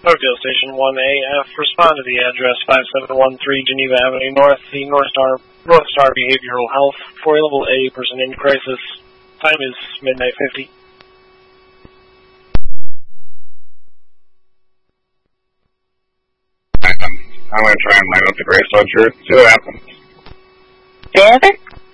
Oakdale Station 1AF, respond to the address 5713 Geneva Avenue North, the North Star Behavioral Health, for a level A person in crisis. Time is midnight 50. I'm going to try and line up the Grace Ledger, see what happens. David?